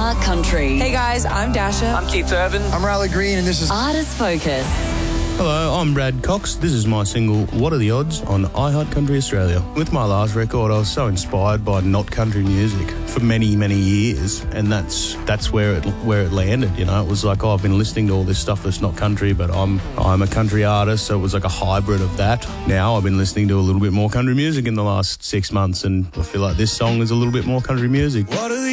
iHeart Country. Hey guys, I'm Dasha. I'm Keith Urban. I'm Riley Green, and this is Artist Focus. Hello, I'm Brad Cox. This is my single, What Are the Odds, on iHeart Country Australia. With my last record, I was so inspired by not country music for many, many years, and that's where it landed, you know. It was like, I've been listening to all this stuff that's not country, but I'm a country artist, so it was like a hybrid of that. Now I've been listening to a little bit more country music in the last 6 months, and I feel like this song is a little bit more country music. What are the